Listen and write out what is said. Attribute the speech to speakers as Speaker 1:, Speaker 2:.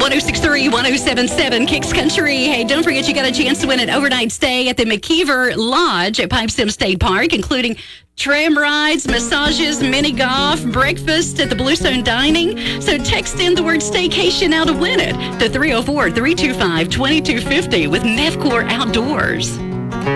Speaker 1: 1063, 1077 Kicks Country. Hey, don't forget you got a chance to win an overnight stay at the McKeever Lodge at Pipestem State Park, including tram rides, massages, mini golf, breakfast at the Bluestone Dining. So text in the word staycation now to win it to 304-325-2250 with Mevcor Outdoors.